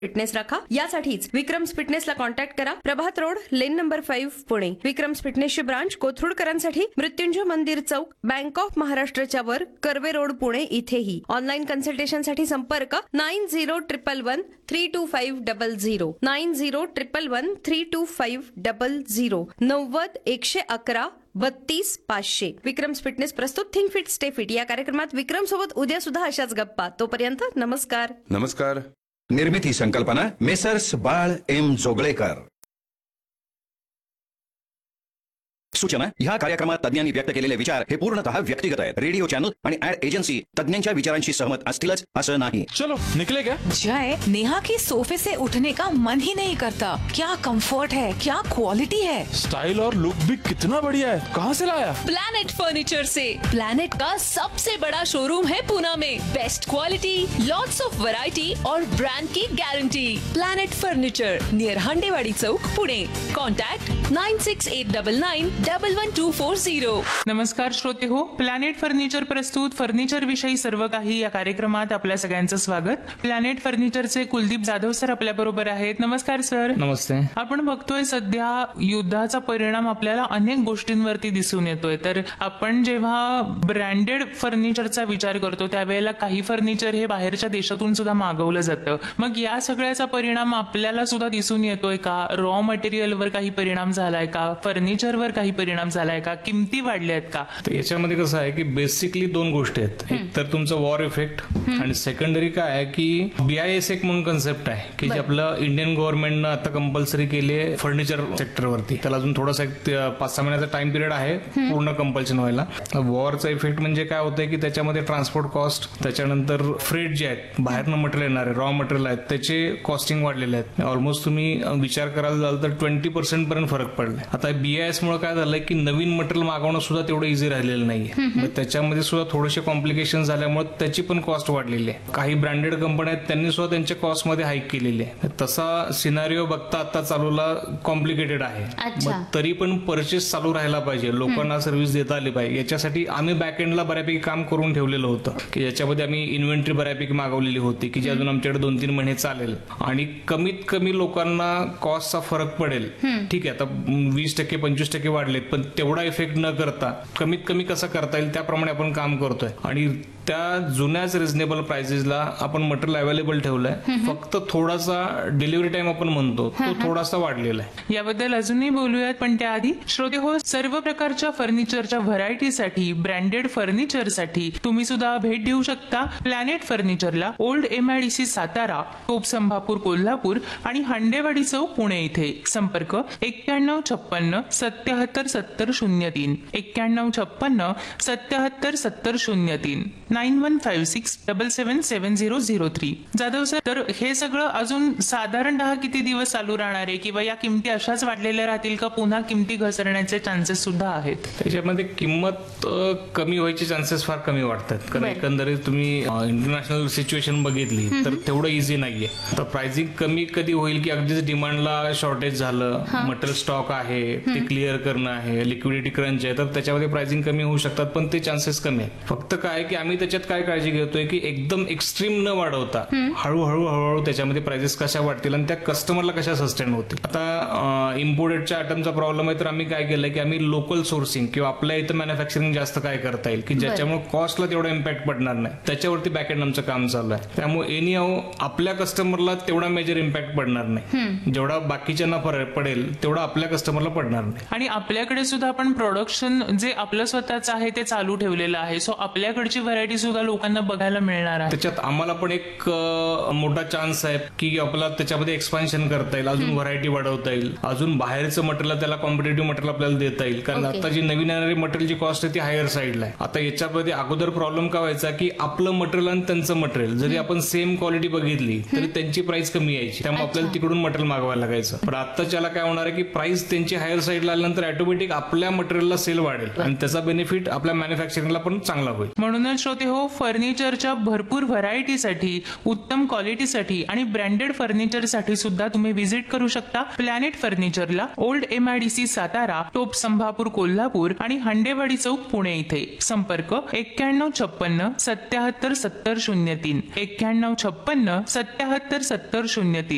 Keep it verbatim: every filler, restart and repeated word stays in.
Fitness राखा. यासाठीच Vikram's फिटनेसला contact करा. प्रभात road, lane number five, Pune. Vikram's फिटनेसची branch कोथरूडकरांसाठी Mrityunjay मंदिर चौक, बँक ऑफ महाराष्ट्राच्या वर, कर्वे रोड, पुणे इथेही. ऑनलाईन कन्सल्टेशनसाठी संपर्क nine zero triple one three to five double zero nine zero triple one three to five double zero नव्वद एकशे अकरा बत्तीस पाचशे. विक्रम्स फिटनेस प्रस्तुत थिंक फिट स्टे फिट या कार्यक्रमात विक्रम सोबत उद्या सुद्धा अशाच गप्पा. तोपर्यंत नमस्कार. नमस्कार. निर्मिती संकल्पना मेसर्स बाळ एम जोगळेकर. सूचना: ह्या कार्यक्रमात तज्ञांनी व्यक्त केलेले विचार हे पूर्णतः व्यक्तिगत आहेत. रेडिओ चॅनल आणि ऍड एजन्सी तज्ञांच्या विचारांशी सहमत असतीलच असं नाही. चलो निकले क्या? जय, नेहा की सोफे से उठने का मन ही नहीं करता. क्या कंफर्ट है, क्या क्वालिटी है. स्टाइल और लुक भी कितना बढ़िया है. कहाँ से लाया? प्लैनेट फर्नीचर से. प्लैनेट का सबसे बड़ा शोरूम है पुणे में. Best quality, lots of variety और ब्रांड की गारंटी. प्लैनेट फर्नीचर, नियर हंडेवाड़ी चौक, Pune. Contact nine six eight double nine double one two four zero. नमस्कार श्रोते हो, प्लॅनेट फर्निचर प्रस्तुत फर्निचर विषयी सर्व काही या कार्यक्रमात आपल्या सगळ्यांचं स्वागत. प्लॅनेट फर्निचरचे कुलदीप जाधव सर आपल्या बरोबर आहेत. नमस्कार सर. नमस्ते. आपण बघतोय सध्या युद्धाचा परिणाम आपल्याला अनेक गोष्टींवरती दिसून येतोय. तर आपण जेव्हा ब्रँडेड फर्निचरचा विचार करतो त्यावेळेला काही फर्निचर हे बाहेरच्या देशातून सुद्धा मागवलं जातं. मग या सगळ्याचा परिणाम आपल्याला सुद्धा दिसून येतोय का? रॉ मटेरियलवर काही परिणाम झालाय का? फर्निचरवर काही परिणाम झालाय का? किमती वाढल्या आहेत का? तर याच्यामध्ये कसं आहे की बेसिकली दोन गोष्टी आहेत. एक तर तुमचा वॉर इफेक्ट आणि सेकंडरी काय आहे की बीआयएस एक म्हणून कन्सेप्ट आहे की जे आपलं इंडियन गव्हर्नमेंटनं आता कंपल्सरी केली आहे फर्निचर सेक्टरवरती. त्याला अजून थोडासा एक पाच सहा महिन्याचा टाइम पिरियड आहे पूर्ण कंपल्शन व्हायला. वॉरचा इफेक्ट म्हणजे काय होतंय की त्याच्यामध्ये ट्रान्सपोर्ट कॉस्ट, त्याच्यानंतर फ्रेट जे आहेत, बाहेरनं मटेरियल येणार आहे, रॉ मटेरियल आहेत, त्याचे कॉस्टिंग वाढलेले आहेत. ऑलमोस्ट तुम्ही विचार करायला जाल तर ट्वेंटी पर्सेंट पर्यंत फरक पडलाय. आता बीआयएस मुळे काय झालंय की नवीन मटेरियल मागवणं सुद्धा तेवढं इझी राहिलेलं नाहीये. त्याच्यामध्ये सुद्धा थोडेसे कॉम्प्लिकेशन झाल्यामुळे त्याची पण कॉस्ट वाढलेली आहे. काही ब्रँडेड कंपन्या आहेत त्यांनी सुद्धा त्यांच्या कॉस्ट मध्ये हाईक केलेली आहे. तसा सिनारिओ बघता आता चालूला कॉम्प्लिकेटेड आहे. मग तरी पण परचेस चालू राहायला पाहिजे, लोकांना सर्व्हिस देता आली पाहिजे. याच्यासाठी आम्ही बॅकएंडला बऱ्यापैकी काम करून ठेवलेलं होतं की याच्यामध्ये आम्ही इन्व्हेंटरी बऱ्यापैकी मागवलेली होती की जी अजून आमच्याकडे दोन तीन महिने चालेल आणि कमीत कमी लोकांना कॉस्टचा फरक पडेल. ठीक आहे, आता वीस टक्के पंचवीस टक्के वाढलेत पण तेवढा इफेक्ट न करता कमीत कमी कसं करता येईल त्याप्रमाणे आपण काम करतोय. आणि त्या जुन्याच रिझनेबल प्राइसेसला आपण मटेरियल अवेलेबल ठेवलंय. फक्त थोडासा डिलिव्हरी टाइम आपण म्हणतो तो थोडासा वाढलेला आहे. याबद्दल अजूनही बोलूयात पण त्याआधी श्रोते हो, सर्व प्रकारच्या फर्निचरच्या व्हरायटीसाठी, ब्रँडेड फर्निचरसाठी तुम्ही सुद्धा भेट देऊ शकता प्लॅनेट फर्निचरला. ओल्ड एमआयडीसी सातारा, टोप संभापूर कोल्हापूर आणि हंडेवाडी चौक पुणे इथे. संपर्क एक्क्याण्णव छप्पन्न सत्याहत्तर सत्तर शून्य तीन एक्क्याण्णव छप्पन्न सत्याहत्तर सत्तर शून्य तीन nine one five six double सेवन सेवन zero zero three. Jadhav sir, तर हे सगळं अजून साधारणतः किती दिवस चालू राहणार आहे किंवा या किमती अशाच वाढलेल्या राहतील का पुन्हा किमती घसरण्याचे चान्सेस सुद्धा आहेत? त्याच्यामध्ये किंमत कमी व्हायचे चान्सेस फार कमी वाटतात. कारण एकंदरीत तुम्ही इंटरनॅशनल सिच्युएशन बघितली तर तेवढं इझी नाहीये. तर प्राइसिंग कमी कधी होईल की अगदीच डिमांडला शॉर्टेज झालं, मटेरियल स्टॉक आहे ते क्लिअर करणं आहे, लिक्विडिटी क्रंच आहे, तर त्याच्यामध्ये प्राइसिंग कमी होऊ शकतात पण ते चान्सेस कमी आहेत. फक्त काय की आम्ही त्याच्यात काय काळजी घेतोय की एकदम एक्स्ट्रीम न वाढवता हळूहळू हळूहळू त्याच्यामध्ये प्राइसेस कशा वाढतील आणि त्या कस्टमरला कशा सस्टेन होतील. आता इम्पोर्टेडच्या आयटमचा प्रॉब्लेम आहे तर आम्ही काय केलंय की आम्ही लोकल सोर्सिंग किंवा आपल्या इथं मॅन्युफॅक्चरिंग जास्त काय करता येईल की ज्याच्यामुळे कॉस्टला तेवढा इम्पॅक्ट पडणार नाही, त्याच्यावरती बॅकएंड आमचं काम चालू आहे. त्यामुळे एनी हाऊ आपल्या कस्टमरला तेवढा मेजर इम्पॅक्ट पडणार नाही. जेवढा बाकीच्यांना फरक पडेल तेवढा आपल्या कस्टमरला पडणार नाही. आणि आपल्याकडे सुद्धा आपण प्रोडक्शन जे आपलं स्वतःचं आहे ते चालू ठेवलेलं आहे. सो आपल्याकडची व्हरायटी सुद्धा लोकांना बघायला मिळणार आहे. त्याच्यात आम्हाला पण एक मोठा चान्स आहे की आपल्याला त्याच्यामध्ये एक्सपान्शन करता येईल, अजून व्हरायटी वाढवता येईल, अजून बाहेरचं मटेरियल त्याला कॉम्पिटेटिव्ह मटेरियल आपल्याला देता येईल. कारण आता जी नवीन येणारी मटेरियलची कॉस्ट आहे ती हायर साईडला आहे. आता याच्यामध्ये अगोदर प्रॉब्लेम काय व्हायचा की आपलं मटेरियल आणि त्यांचं मटेरियल जरी आपण सेम क्वालिटी बघितली तरी त्यांची प्राइस कमी यायची, त्यामुळे आपल्याला तिकडून मटेरियल मागवायला लागायचं. पण आताच्याला काय होणार आहे की प्राइस त्यांची हायर साईडला आल्यानंतर ऑटोमॅटिक आपल्या मटेरियलला सेल वाढेल आणि त्याचा बेनिफिट आपल्या मॅन्युफॅक्चरिंगला पण चांगला होईल. म्हणूनच श्रोते हो, फर्निचरच्या भरपूर व्हरायटीसाठी, उत्तम क्वालिटीसाठी आणि ब्रँडेड फर्निचरसाठी सुद्धा तुम्ही व्हिजिट करू शकता प्लॅनेट फर्निचरला. ओल्ड एमआयडीसी सातारा, टोप संभापूर कोल्हापूर आणि हंडेवाडी चौक पुणे इथे. संपर्क एक्क्याण्णव छप्पन्न सत्याहत्तर सत्तर शून्य तीन एक्क्याण्णव छप्पन्न सत्याहत्तर सत्तर शून्य तीन.